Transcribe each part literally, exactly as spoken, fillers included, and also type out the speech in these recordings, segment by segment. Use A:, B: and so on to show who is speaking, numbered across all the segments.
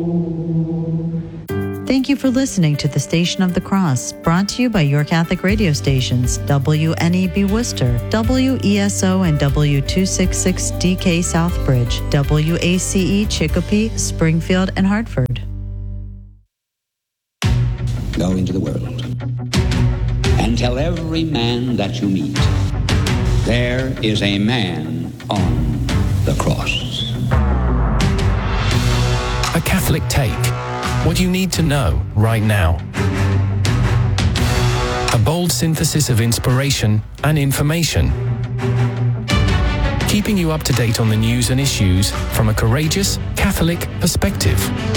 A: Thank you for listening to the Station of the Cross, brought to you by your Catholic radio stations, W N E B Worcester, W E S O and W two sixty-six D K Southbridge, W A C E Chicopee, Springfield, and Hartford.
B: Go into the world and tell every man that you meet, there is a man on the cross.
C: A Catholic Take. What you need to know right now. A bold synthesis of inspiration and information. Keeping you up to date on the news and issues from a courageous Catholic perspective.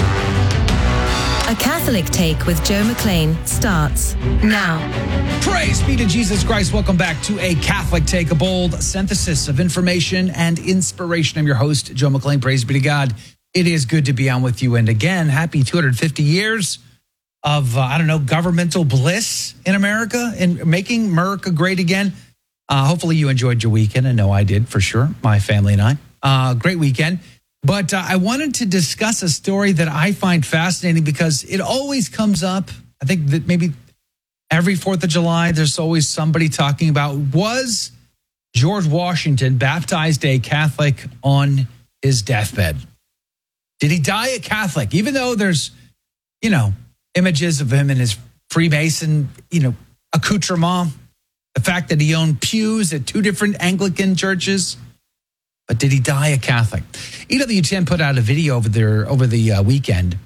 D: A Catholic Take with Joe McLean starts now.
E: Praise be to Jesus Christ. Welcome back to A Catholic Take, a bold synthesis of information and inspiration. I'm your host, Joe McLean. Praise be to God. It is good to be on with you. And again, happy two hundred fifty years of, uh, I don't know, governmental bliss in America and making America great again. Uh, hopefully you enjoyed your weekend. I know I did for sure, my family and I. Uh, great weekend. But uh, I wanted to discuss a story that I find fascinating because it always comes up. I think that maybe every fourth of July, there's always somebody talking about, was George Washington baptized a Catholic on his deathbed? Did he die a Catholic? Even though there's, you know, images of him in his Freemason, you know, accoutrement, the fact that he owned pews at two different Anglican churches. But did he die a Catholic? E W ten put out a video over there over the uh, weekend,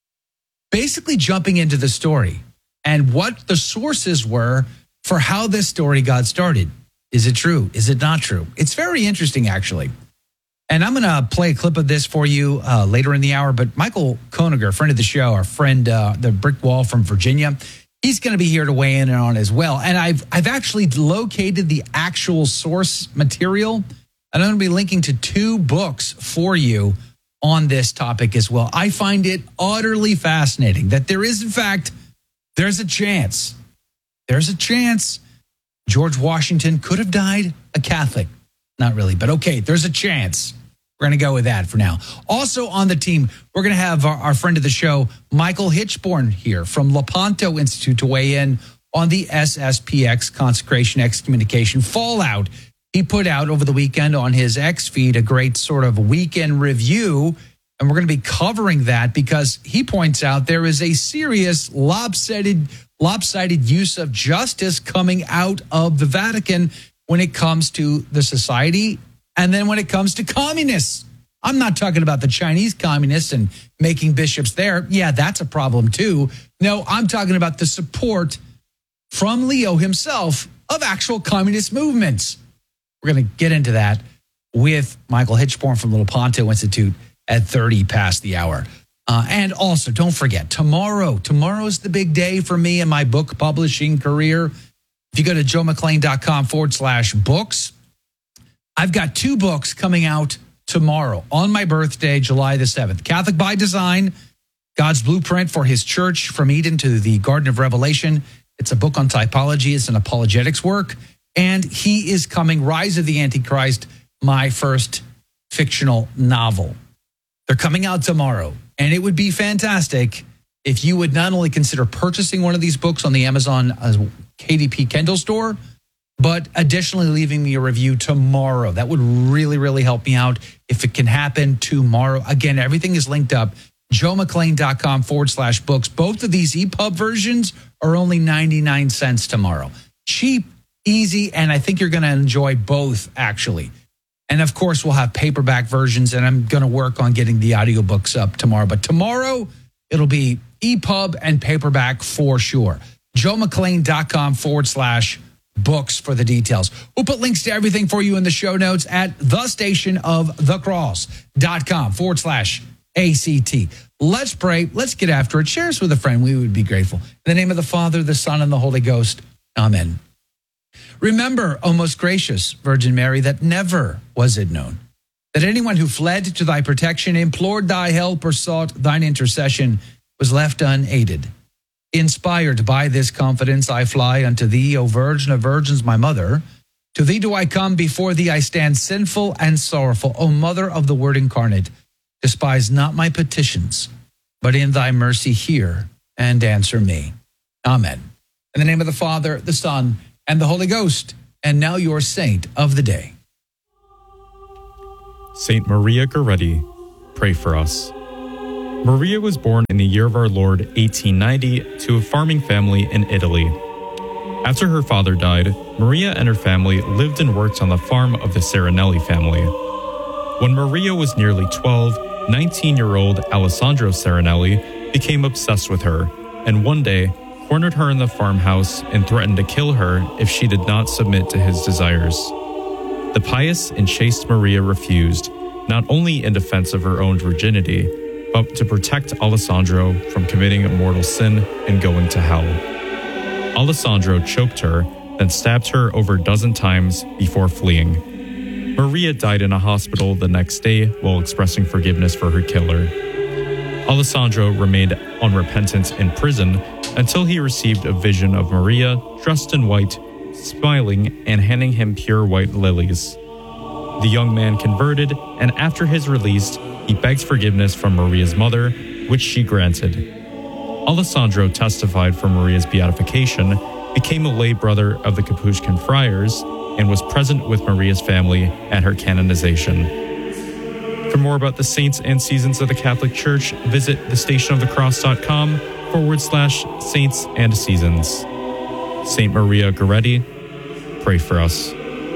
E: basically jumping into the story and what the sources were for how this story got started. Is it true? Is it not true? It's very interesting, actually. And I'm going to play a clip of this for you uh, later in the hour. But Michael Koeniger, friend of the show, our friend, uh, the Brick Wall from Virginia, he's going to be here to weigh in on as well. And I've I've actually located the actual source material. And I'm going to be linking to two books for you on this topic as well. I find it utterly fascinating that there is, in fact, there's a chance, there's a chance George Washington could have died a Catholic. Not really, but okay, there's a chance. We're going to go with that for now. Also on the team, we're going to have our, our friend of the show, Michael Hitchborn, here from Lepanto Institute to weigh in on the S S P X Consecration Excommunication Fallout. He put out over the weekend on his X feed a great sort of weekend review, and we're going to be covering that because he points out there is a serious lopsided, lopsided use of justice coming out of the Vatican when it comes to the society and then when it comes to communists. I'm not talking about the Chinese communists and making bishops there. Yeah, that's a problem too. No, I'm talking about the support from Leo himself of actual communist movements. We're going to get into that with Michael Hitchborn from Lepanto Institute at thirty past the hour. Uh, and also, don't forget, tomorrow, tomorrow's the big day for me and my book publishing career. If you go to joemcclain.com forward slash books, I've got two books coming out tomorrow on my birthday, July the seventh. Catholic by Design, God's Blueprint for His Church from Eden to the Garden of Revelation. It's a book on typology. It's an apologetics work. And He is Coming, Rise of the Antichrist, my first fictional novel. They're coming out tomorrow. And it would be fantastic if you would not only consider purchasing one of these books on the Amazon uh, K D P Kindle store, but additionally leaving me a review tomorrow. That would really, really help me out if it can happen tomorrow. Again, everything is linked up. joemcclain.com forward slash books. Both of these E P U B versions are only ninety-nine cents tomorrow. Cheap, easy, and I think you're going to enjoy both, actually. And of course, we'll have paperback versions, and I'm going to work on getting the audiobooks up tomorrow. But tomorrow, it'll be E P U B and paperback for sure. joemcclain.com forward slash books for the details. We'll put links to everything for you in the show notes at thestationofthecross.com forward slash ACT. Let's pray. Let's get after it. Share us with a friend. We would be grateful. In the name of the Father, the Son, and the Holy Ghost. Amen. Remember, O most gracious Virgin Mary, that never was it known that anyone who fled to thy protection, implored thy help, or sought thine intercession was left unaided. Inspired by this confidence, I fly unto thee, O Virgin of Virgins, my mother. To thee do I come, before thee I stand sinful and sorrowful. O Mother of the Word incarnate, despise not my petitions, but in thy mercy hear and answer me. Amen. In the name of the Father, the Son, and the Holy Ghost. And now your saint of the day.
F: Saint Maria Goretti, pray for us. Maria was born in the year of our Lord eighteen ninety to a farming family in Italy. After her father died, Maria and her family lived and worked on the farm of the Serenelli family. When Maria was nearly twelve, nineteen-year-old Alessandro Serenelli became obsessed with her, and one day cornered her in the farmhouse and threatened to kill her if she did not submit to his desires. The pious and chaste Maria refused, not only in defense of her own virginity, but to protect Alessandro from committing a mortal sin and going to hell. Alessandro choked her, then stabbed her over a dozen times before fleeing. Maria died in a hospital the next day while expressing forgiveness for her killer. Alessandro remained unrepentant in prison until he received a vision of Maria dressed in white, smiling and handing him pure white lilies. The young man converted, and after his release, he begged forgiveness from Maria's mother, which she granted. Alessandro testified for Maria's beatification, became a lay brother of the Capuchin friars, and was present with Maria's family at her canonization. For more about the saints and seasons of the Catholic Church, visit thestationofthecross.com forward slash saints and seasons. Saint Maria Goretti, pray for us.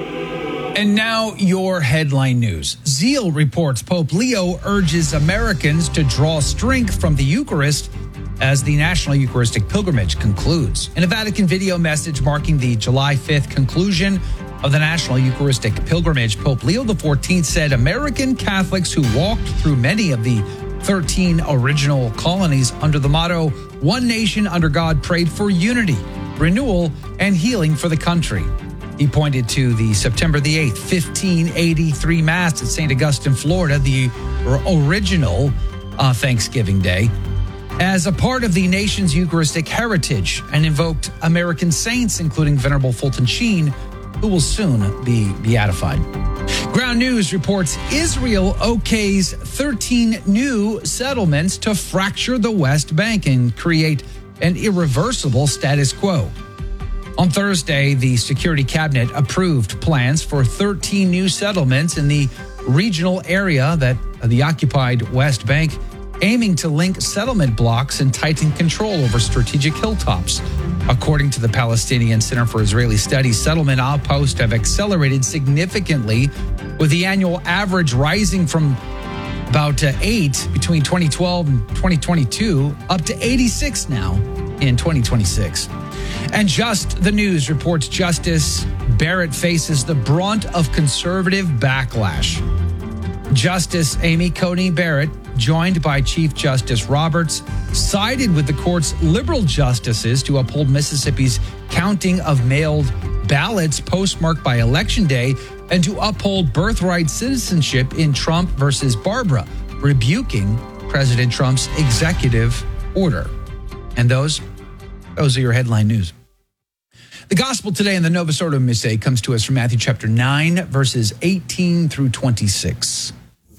E: And now your headline news. Zeal reports Pope Leo urges Americans to draw strength from the Eucharist as the National Eucharistic Pilgrimage concludes. In a Vatican video message marking the July fifth conclusion of the National Eucharistic Pilgrimage, Pope Leo the fourteenth said American Catholics who walked through many of the thirteen original colonies under the motto, "One Nation under God," prayed for unity, renewal, and healing for the country. He pointed to the September the eighth, fifteen eighty-three Mass at Saint Augustine, Florida, the original uh, Thanksgiving Day, as a part of the nation's Eucharistic heritage, and invoked American saints, including Venerable Fulton Sheen, who will soon be beatified. Ground News reports Israel okays thirteen new settlements to fracture the West Bank and create an irreversible status quo. On Thursday, the Security Cabinet approved plans for thirteen new settlements in the regional area that the occupied West Bank, aiming to link settlement blocks and tighten control over strategic hilltops. According to the Palestinian Center for Israeli Studies, settlement outposts have accelerated significantly, with the annual average rising from about uh, eight between twenty twelve and twenty twenty-two up to eighty-six now in twenty twenty-six. And Just the News reports Justice Barrett faces the brunt of conservative backlash. Justice Amy Coney Barrett, joined by Chief Justice Roberts, sided with the court's liberal justices to uphold Mississippi's counting of mailed ballots postmarked by Election Day and to uphold birthright citizenship in Trump versus Barbara, rebuking President Trump's executive order. And those, those are your headline news. The gospel today in the Novus Ordo Missae comes to us from Matthew chapter nine, verses eighteen through twenty-six.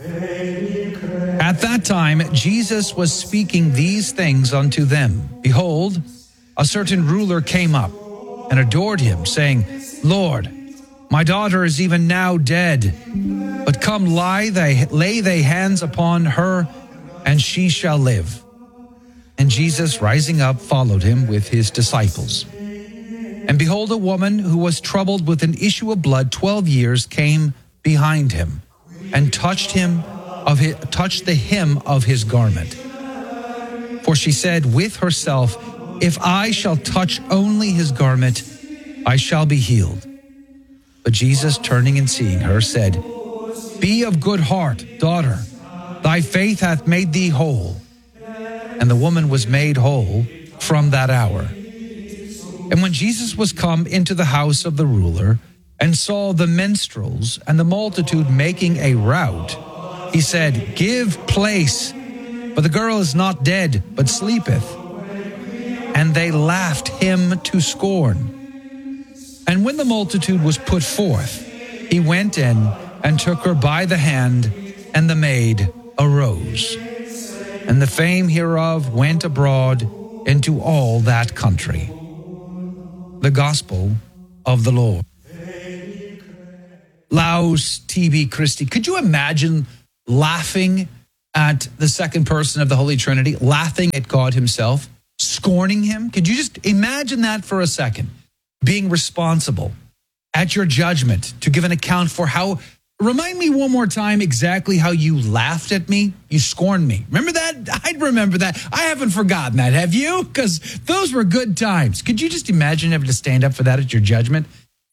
E: At that time, Jesus was speaking these things unto them. Behold, a certain ruler came up and adored him, saying, Lord, my daughter is even now dead, but come lie thy, lay thy hands upon her, and she shall live. And Jesus, rising up, followed him with his disciples. And behold, a woman who was troubled with an issue of blood twelve years came behind him and touched him of his, touched the hem of his garment. For she said with herself, if I shall touch only his garment, I shall be healed. But Jesus, turning and seeing her, said, Be of good heart, daughter, thy faith hath made thee whole. And the woman was made whole from that hour. And when Jesus was come into the house of the ruler, and saw the minstrels and the multitude making a rout, he said, Give place, for the girl is not dead, but sleepeth. And they laughed him to scorn. And when the multitude was put forth, he went in and took her by the hand, and the maid arose. and the fame hereof went abroad into all that country. The gospel of the Lord. Laus Tibi Christi. Could you imagine laughing at the second person of the Holy Trinity, laughing at God himself, scorning him? Could you just imagine that for a second? Being responsible at your judgment to give an account for how. Remind me one more time exactly how you laughed at me. You scorned me. Remember that? I'd remember that. I haven't forgotten that. Have you? Because those were good times. Could you just imagine having to stand up for that at your judgment?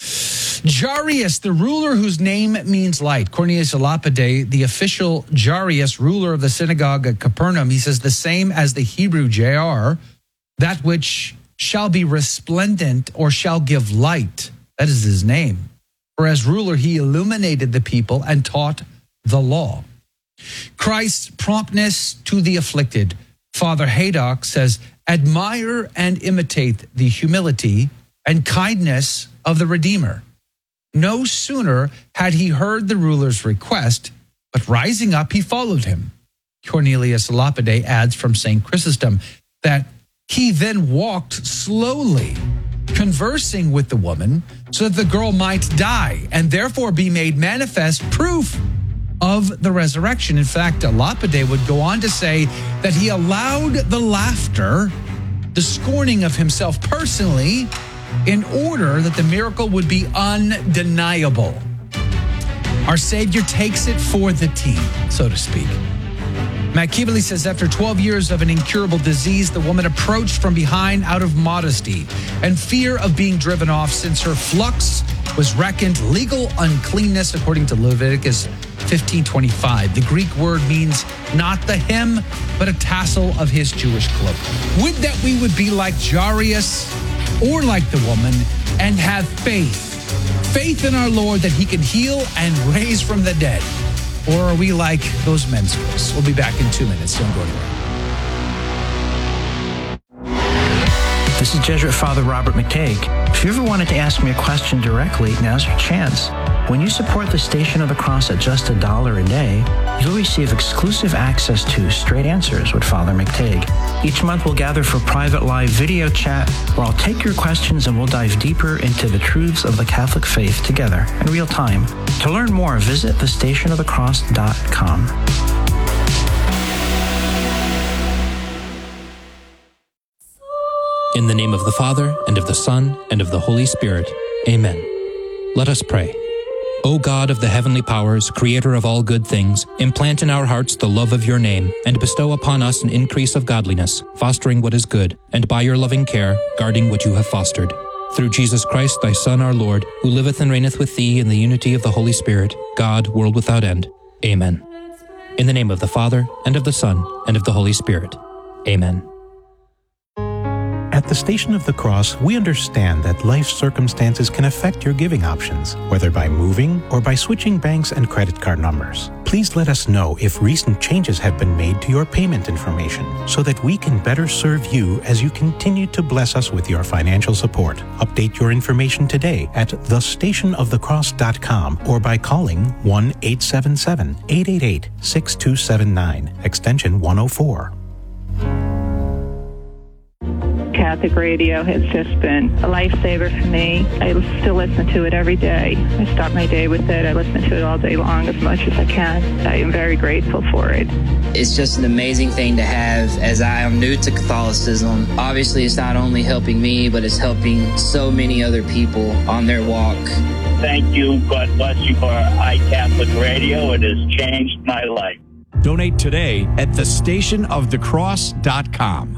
E: Jarius, the ruler whose name means light. Cornelius a Lapide, the official Jarius, ruler of the synagogue at Capernaum. He says the same as the Hebrew J R, that which shall be resplendent or shall give light. That is his name. For as ruler, he illuminated the people and taught the law. Christ's promptness to the afflicted. Father Haydock says, admire and imitate the humility and kindness of the Redeemer. No sooner had he heard the ruler's request, but rising up, he followed him. Cornelius Lapide adds from Saint Chrysostom that he then walked slowly, conversing with the woman so that the girl might die and therefore be made manifest proof of the resurrection. In fact, Lapide would go on to say that he allowed the laughter, the scorning of himself personally, in order that the miracle would be undeniable. Our Savior takes it for the team, so to speak. Machiavelli says after twelve years of an incurable disease, the woman approached from behind out of modesty and fear of being driven off, since her flux was reckoned legal uncleanness according to Leviticus fifteen twenty-five. The Greek word means not the hem, but a tassel of his Jewish cloak. Would that we would be like Jarius or like the woman and have faith. Faith in our Lord that he can heal and raise from the dead. Or are we like those minstrels? We'll be back in two minutes. Don't go anywhere.
G: This is Jesuit Father Robert McTague. If you ever wanted to ask me a question directly, now's your chance. When you support the Station of the Cross at just a dollar a day, you'll receive exclusive access to Straight Answers with Father McTague. Each month we'll gather for private live video chat where I'll take your questions and we'll dive deeper into the truths of the Catholic faith together in real time. To learn more, visit the station of the cross dot com.
H: In the name of the Father, and of the Son, and of the Holy Spirit. Amen. Let us pray. O God of the heavenly powers, creator of all good things, implant in our hearts the love of your name, and bestow upon us an increase of godliness, fostering what is good, and by your loving care, guarding what you have fostered. Through Jesus Christ, thy Son, our Lord, who liveth and reigneth with thee in the unity of the Holy Spirit, God, world without end. Amen. In the name of the Father, and of the Son, and of the Holy Spirit. Amen.
I: At the Station of the Cross, we understand that life circumstances can affect your giving options, whether by moving or by switching banks and credit card numbers. Please let us know if recent changes have been made to your payment information so that we can better serve you as you continue to bless us with your financial support. Update your information today at the station of the cross dot com or by calling one eight seven seven, eight eight eight, six two seven nine, extension one oh four.
J: Catholic radio has just been a lifesaver for me. I still listen to it every day. I start my day with it. I listen to it all day long as much as I can. I am very grateful for it.
K: It's just an amazing thing to have, as I am new to Catholicism. Obviously, it's not only helping me, but it's helping so many other people on their walk.
L: Thank you. God bless you for iCatholic Radio. It has changed my life.
M: Donate today at the station of the cross dot com.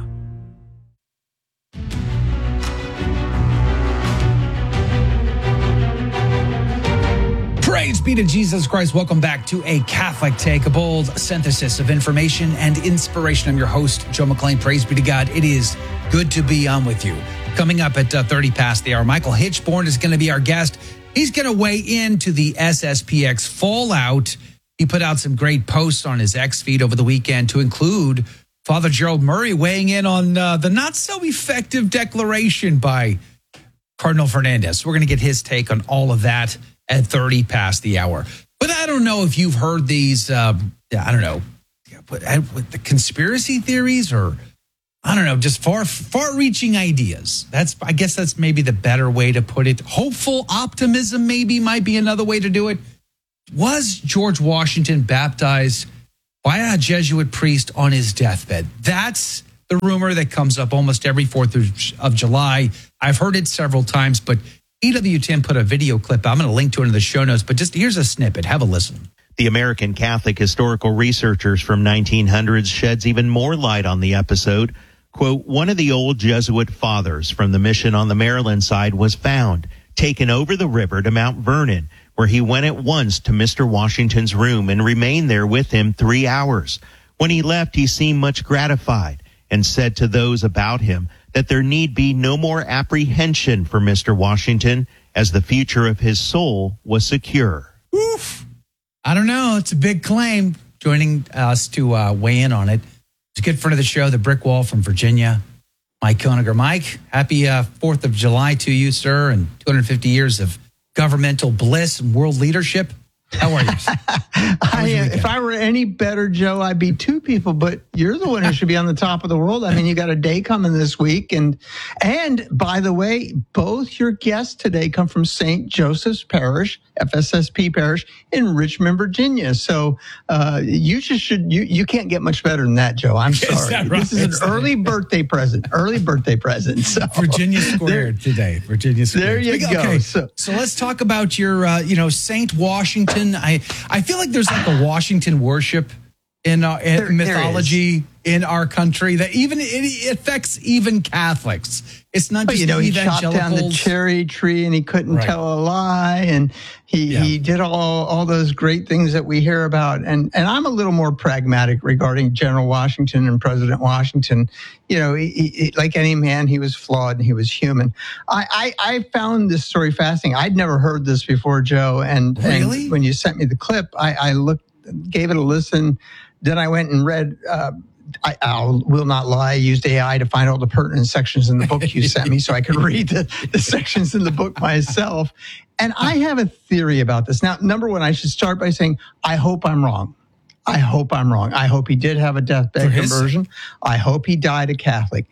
E: Praise be to Jesus Christ. Welcome back to A Catholic Take, a bold synthesis of information and inspiration. I'm your host, Joe McLean. Praise be to God. It is good to be on with you. Coming up at uh, thirty past the hour, Michael Hitchborn is going to be our guest. He's going to weigh into the S S P X fallout. He put out some great posts on his X feed over the weekend, to include Father Gerald Murray weighing in on uh, the not-so-effective declaration by Cardinal Fernandez. We're going to get his take on all of that at thirty past the hour. But I don't know if you've heard these, uh, I don't know, with the conspiracy theories, or I don't know, just far, far-reaching ideas. That's, I guess that's maybe the better way to put it. Hopeful optimism maybe might be another way to do it. Was George Washington baptized by a Jesuit priest on his deathbed? That's the rumor that comes up almost every fourth of July. I've heard it several times, but E W ten put a video clip. I'm going to link to it in the show notes, but just here's a snippet. Have a listen.
N: The American Catholic Historical Researchers from nineteen hundreds sheds even more light on the episode. Quote, one of the old Jesuit fathers from the mission on the Maryland side was found, taken over the river to Mount Vernon, where he went at once to Mister Washington's room and remained there with him three hours. When he left, he seemed much gratified and said to those about him that there need be no more apprehension for Mister Washington, as the future of his soul was secure.
E: Oof. I don't know. It's a big claim. Joining us to uh, weigh in on it, it's a good friend of the show, the Brick Wall from Virginia, Mike Koeniger. Mike, happy uh, fourth of July to you, sir, and two hundred fifty years of governmental bliss and world leadership. How are you?
O: I, if I were any better, Joe, I'd be two people, but you're the one who should be on the top of the world. I mean, you got a day coming this week. And, and by the way, both your guests today come from Saint Joseph's Parish, F S S P Parish in Richmond, Virginia. So uh, you just should, you, you can't get much better than that, Joe. I'm sorry. Right? This is an is early that... birthday present, early birthday present. So
E: Virginia squared there, today. Virginia squared.
O: There you go.
E: Okay, so, so let's talk about your, uh, you know, Saint Washington. I, I feel like there's like a Washington worship in, uh, in there, mythology there in our country that even it affects even Catholics. It's not just,
O: you know, he
E: chopped
O: down the cherry tree and he couldn't right. tell a lie, and he yeah. he did all all those great things that we hear about. And and I'm a little more pragmatic regarding General Washington and President Washington. You know, he, he, like any man, he was flawed and he was human. I I, I found this story fascinating. I'd never heard this before, Joe. And,
E: really?
O: and when you sent me the clip, I, I looked, gave it a listen. Then I went and read. Uh, I I'll, will not lie, used A I to find all the pertinent sections in the book you sent me so I could read the, the sections in the book myself. And I have a theory about this. Now, number one, I should start by saying, I hope I'm wrong. I hope I'm wrong. I hope he did have a deathbed conversion. I hope he died a Catholic.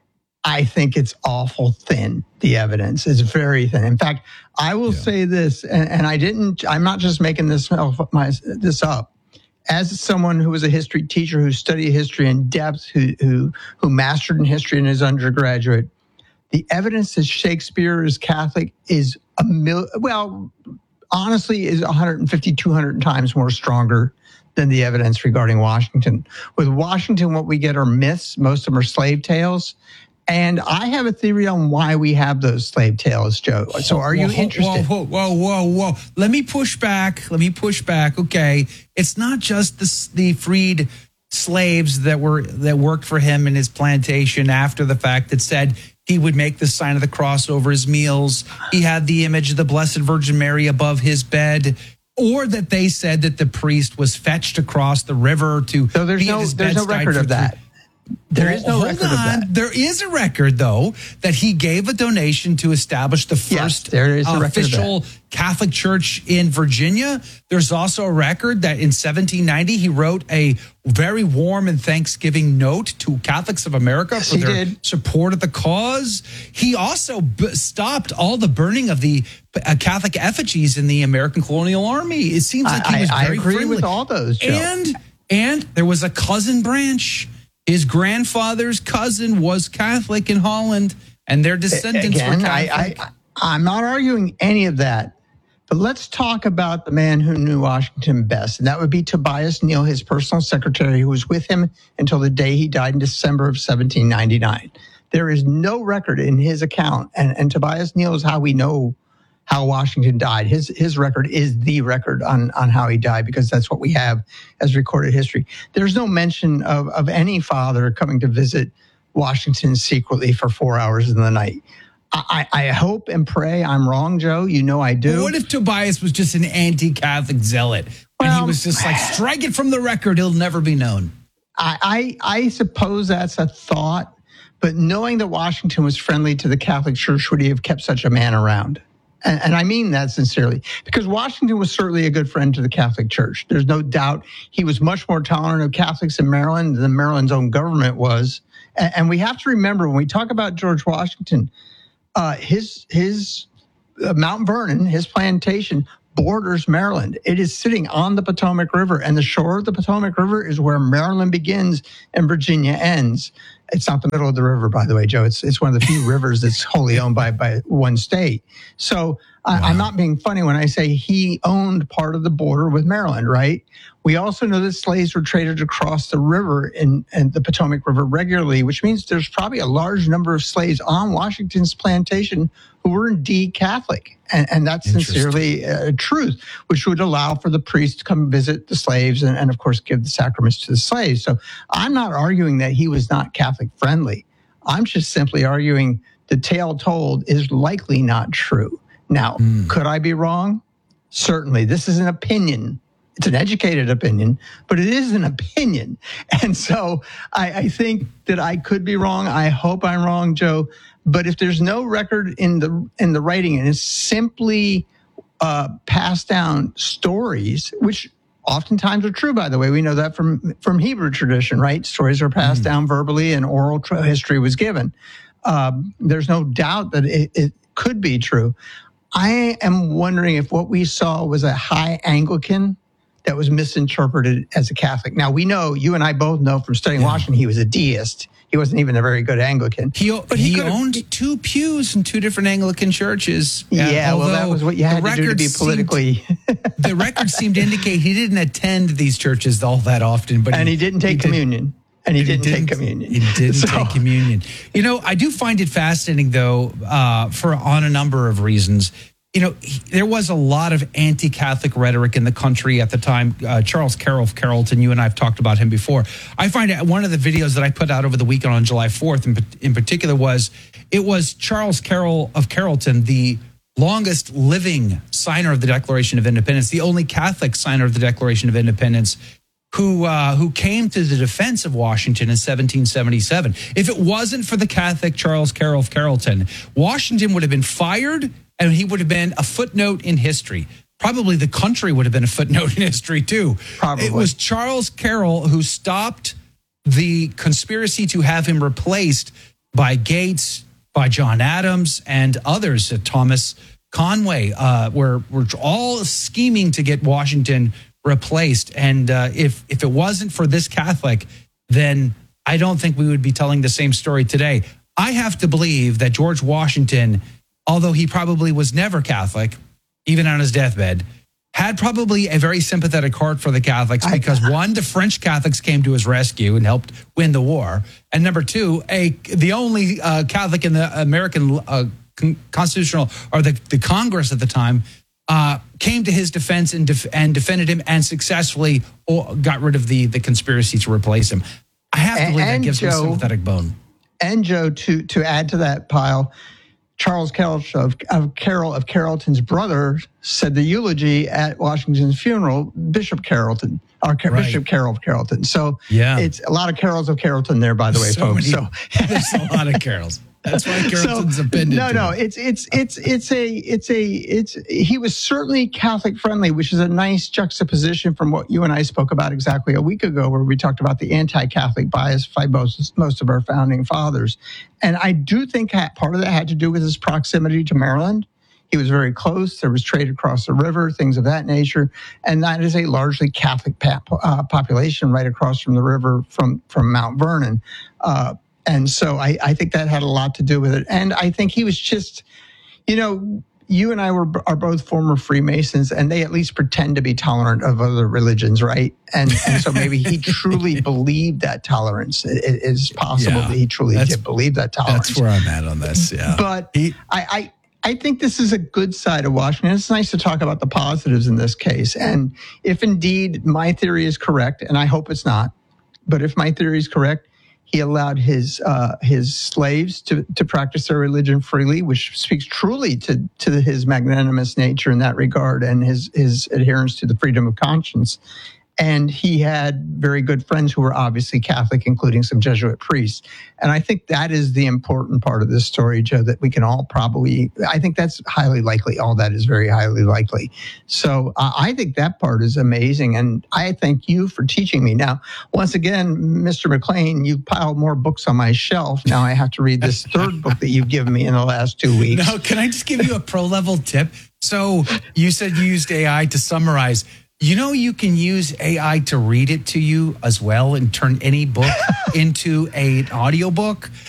O: I think it's awful thin. The evidence is very thin. In fact, I will yeah. say this, and, and I didn't, I'm not just making this, my, this up. As someone who was a history teacher, who studied history in depth, who who who mastered in history in his undergraduate, the evidence that Shakespeare is Catholic is a mil. Well, honestly, is one hundred fifty, two hundred times more stronger than the evidence regarding Washington. With Washington, what we get are myths. Most of them are slave tales. And I have a theory on why we have those slave tales, Joe. So are you
E: whoa,
O: interested?
E: Whoa, whoa, whoa, whoa, whoa. Let me push back. Let me push back. Okay. It's not just the, the freed slaves that were that worked for him in his plantation after the fact that said he would make the sign of the cross over his meals. He had the image of the Blessed Virgin Mary above his bed. Or that they said that the priest was fetched across the river to
O: so there's
E: be
O: no,
E: at his
O: there's no record of that. There is no
E: Hold
O: record
E: on.
O: of that.
E: There is a record, though, that he gave a donation to establish the
O: yes,
E: first
O: there is a
E: official Catholic church in Virginia. There's also a record that in seventeen ninety, he wrote a very warm and Thanksgiving note to Catholics of America
O: yes,
E: for their
O: did.
E: support of the cause. He also b- stopped all the burning of the uh, Catholic effigies in the American Colonial Army. It seems like he was
O: I,
E: very
O: I agree
E: friendly.
O: with all those, Joe.
E: And, and there was a cousin branch. His grandfather's cousin was Catholic in Holland, and their descendants
O: Again,
E: were Catholic.
O: I, I, I'm not arguing any of that, but let's talk about the man who knew Washington best, and that would be Tobias Neal, his personal secretary, who was with him until the day he died in December of seventeen ninety-nine. There is no record in his account, and, and Tobias Neal is how we know how Washington died. His his record is the record on, on how he died, because that's what we have as recorded history. There's no mention of, of any father coming to visit Washington secretly for four hours in the night. I, I hope and pray I'm wrong, Joe. You know I do.
E: Well, what if Tobias was just an anti-Catholic zealot, and
O: well,
E: he was just like, strike it from the record, it'll never be known?
O: I, I, I suppose that's a thought, but knowing that Washington was friendly to the Catholic Church, would he have kept such a man around? And, and I mean that sincerely, because Washington was certainly a good friend to the Catholic Church. There's no doubt he was much more tolerant of Catholics in Maryland than Maryland's own government was. And, and we have to remember, when we talk about George Washington, uh, his his uh, Mount Vernon, his plantation, borders Maryland. It is sitting on the Potomac River, and the shore of the Potomac River is where Maryland begins and Virginia ends. It's not the middle of the river, by the way, Joe. It's it's one of the few rivers that's wholly owned by, by one state. So I, wow. I'm not being funny when I say he owned part of the border with Maryland, right? We also know that slaves were traded across the river in, in the Potomac River regularly, which means there's probably a large number of slaves on Washington's plantation who were indeed Catholic. And, and that's sincerely uh, truth, which would allow for the priest to come visit the slaves and, and, of course, give the sacraments to the slaves. So I'm not arguing that he was not Catholic friendly. I'm just simply arguing the tale told is likely not true. Now, mm. could I be wrong? Certainly. This is an opinion. It's an educated opinion, but it is an opinion. And so I, I think that I could be wrong. I hope I'm wrong, Joe. But if there's no record in the in the writing and it's simply uh, passed down stories, which oftentimes are true, by the way, we know that from, from Hebrew tradition, right? Stories are passed mm. down verbally and oral tr- history was given. Um, there's no doubt that it, it could be true. I am wondering if what we saw was a high Anglican that was misinterpreted as a Catholic. Now, we know, you and I both know from studying yeah. Washington, he was a deist. He wasn't even a very good Anglican.
E: He,
O: but
E: he, he owned two pews in two different Anglican churches.
O: Yeah, uh, well, that was what you had to do to be politically.
E: Seemed, the records seem to indicate he didn't attend these churches all that often. But
O: and he,
E: he
O: didn't take he communion. Did, and he, he didn't, didn't take communion.
E: He didn't
O: so.
E: take communion. You know, I do find it fascinating, though, uh, for on a number of reasons. You know, he, there was a lot of anti-Catholic rhetoric in the country at the time. Uh, Charles Carroll of Carrollton, you and I have talked about him before. I find it, one of the videos that I put out over the weekend on July fourth in, in particular was, it was Charles Carroll of Carrollton, the longest living signer of the Declaration of Independence, the only Catholic signer of the Declaration of Independence, who uh, who came to the defense of Washington in seventeen seventy-seven. If it wasn't for the Catholic Charles Carroll of Carrollton, Washington would have been fired, and he would have been a footnote in history. Probably the country would have been a footnote in history, too.
O: Probably.
E: It was Charles Carroll who stopped the conspiracy to have him replaced by Gates, by John Adams, and others, uh, Thomas Conway, uh, were, were all scheming to get Washington replaced. And uh, if, if it wasn't for this Catholic, then I don't think we would be telling the same story today. I have to believe that George Washington, although he probably was never Catholic, even on his deathbed, had probably a very sympathetic heart for the Catholics because, one, the French Catholics came to his rescue and helped win the war. And number two, a the only uh, Catholic in the American uh, con- constitutional, or the, the Congress at the time, uh, came to his defense and, def- and defended him and successfully got rid of the, the conspiracy to replace him. I have to believe and, that gives Joe, him a sympathetic bone.
O: And Joe, to, to add to that pile, Charles Carroll of, of Carroll of Carrollton's brother said the eulogy at Washington's funeral, Bishop Carrollton, or right. Bishop Carroll of Carrollton. So yeah. it's a lot of Carrolls of Carrollton there, by the way,
E: so
O: folks.
E: Many, so there's a lot of Carrolls. That's why Carrollton's so, appended.
O: No, no, it's it's it's it's a it's a it's he was certainly Catholic friendly, which is a nice juxtaposition from what you and I spoke about exactly a week ago, where we talked about the anti-Catholic bias by most most of our founding fathers. And I do think part of that had to do with his proximity to Maryland. He was very close. There was trade across the river, things of that nature, and that is a largely Catholic pap, uh, population right across from the river from from Mount Vernon. Uh, And so I, I think that had a lot to do with it. And I think he was just, you know, you and I were are both former Freemasons, and they at least pretend to be tolerant of other religions, right? And and so maybe he truly believed that tolerance. It, it is possible yeah, that he truly did believe that tolerance.
E: That's where I'm at on this, yeah.
O: But he, I, I I think this is a good side of Washington. It's nice to talk about the positives in this case. And if indeed my theory is correct, and I hope it's not, but if my theory is correct, he allowed his uh, his slaves to, to practice their religion freely, which speaks truly to, to his magnanimous nature in that regard and his, his adherence to the freedom of conscience. And he had very good friends who were obviously Catholic, including some Jesuit priests. And I think that is the important part of this story, Joe, that we can all probably, I think that's highly likely. All that is very highly likely. So uh, I think that part is amazing. And I thank you for teaching me. Now, once again, Mister McLean, you've piled more books on my shelf. Now I have to read this third book that you've given me in the last two weeks.
E: Now, can I just give you a pro level tip? So you said you used A I to summarize. You know, you can use A I to read it to you as well and turn any book into an audiobook.